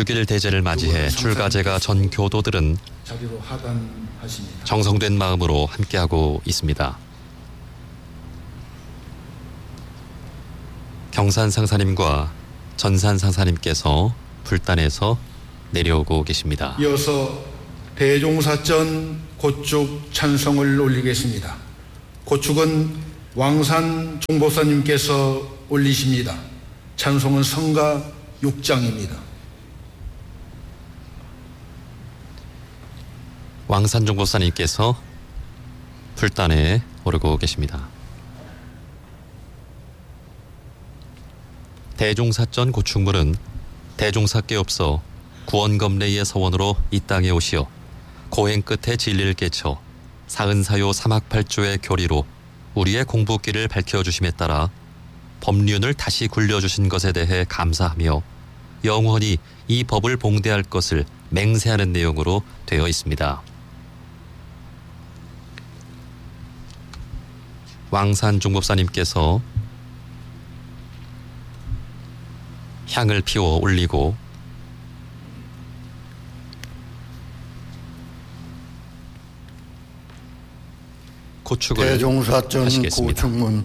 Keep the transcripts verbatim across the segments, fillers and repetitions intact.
육 일 대제를 맞이해 출가제가 전 교도들은 정성된 마음으로 함께하고 있습니다. 경산 상사님과 전산 상사님께서 불단에서 내려오고 계십니다. 이어서 대종사전 고축 찬송을 올리겠습니다. 고축은 왕산 종보사님께서 올리십니다. 찬송은 성가 육 장입니다. 왕산 종보사님께서 불단에 오르고 계십니다. 대종사전 고축물은 대종사께 없어 구원검례의 서원으로 이 땅에 오시어 고행 끝에 진리를 깨쳐 사은사요 삼학팔조의 교리로 우리의 공부길을 밝혀주심에 따라 법륜을 다시 굴려주신 것에 대해 감사하며 영원히 이 법을 봉대할 것을 맹세하는 내용으로 되어 있습니다. 왕산 종법사님께서 향을 피워 올리고 고축을 대종사전 하시겠습니다. 고축문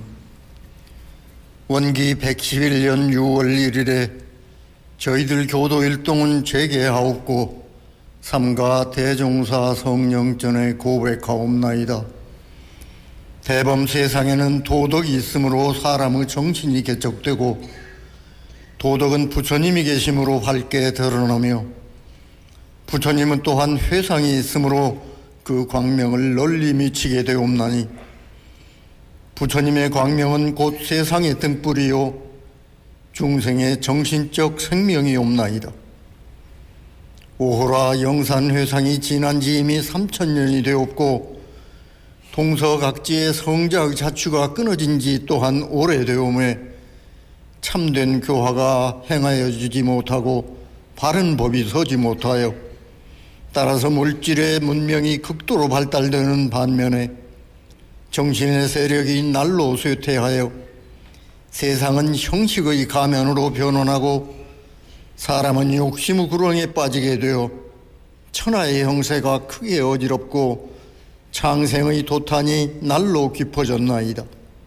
원기 백십일 년 유월 일일에 저희들 교도 일동은 재개하옵고 삼가 대종사 성령전에 고백하옵나이다. 대범 세상에는 도덕이 있으므로 사람의 정신이 개척되고 도덕은 부처님이 계심으로 밝게 드러나며 부처님은 또한 회상이 있으므로 그 광명을 널리 미치게 되옵나니 부처님의 광명은 곧 세상의 등불이요 중생의 정신적 생명이옵나이다. 오호라 영산회상이 지난 지 이미 삼천 년이 되었고 동서각지의 성자의 자취가 끊어진 지 또한 오래되오매 참된 교화가 행하여 주지 못하고 바른 법이 서지 못하여 따라서 물질의 문명이 극도로 발달되는 반면에 정신의 세력이 날로 쇠퇴하여 세상은 형식의 가면으로 변원하고 사람은 욕심의 구렁에 빠지게 되어 천하의 형세가 크게 어지럽고 창생의 도탄이 날로 깊어졌나이다.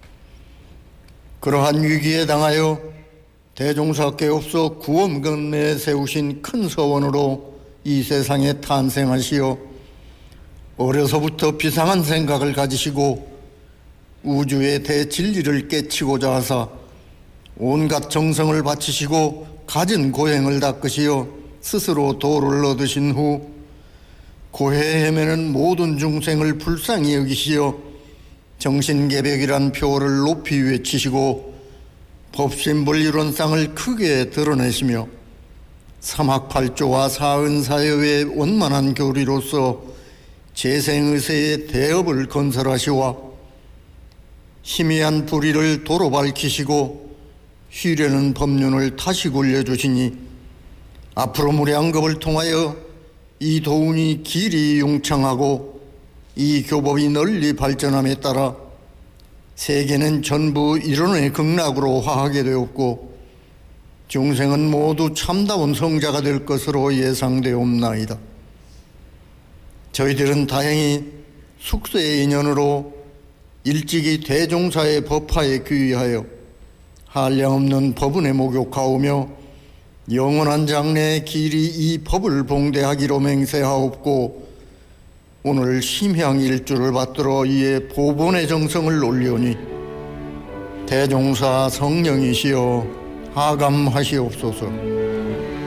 그러한 위기에 당하여 대종사께 없어 구원근내에 세우신 큰 서원으로 이 세상에 탄생하시어 어려서부터 비상한 생각을 가지시고 우주의 대진리를 깨치고자 하사 온갖 정성을 바치시고 갖은 고행을 닦으시어 스스로 도를 얻으신 후 고해에 헤매는 모든 중생을 불쌍히 여기시어 정신개벽이란 표어를 높이 외치시고 법신불이론상을 크게 드러내시며 삼학팔조와 사은사여의 원만한 교리로서 재생의세의 대업을 건설하시와 희미한 불의를 도로 밝히시고 희려는 법륜을 다시 굴려주시니 앞으로 무량겁을 통하여 이 도운이 길이 용창하고 이 교법이 널리 발전함에 따라 세계는 전부 이론의 극락으로 화하게 되었고 중생은 모두 참다운 성자가 될 것으로 예상되옵나이다. 저희들은 다행히 숙세의 인연으로 일찍이 대종사의 법화에 귀의하여 한량없는 법운에 목욕하오며 영원한 장래의 길이 이 법을 봉대하기로 맹세하옵고 오늘 심향일주를 받들어 이에 보본의 정성을 올리오니 대종사 성령이시여 하감하시옵소서.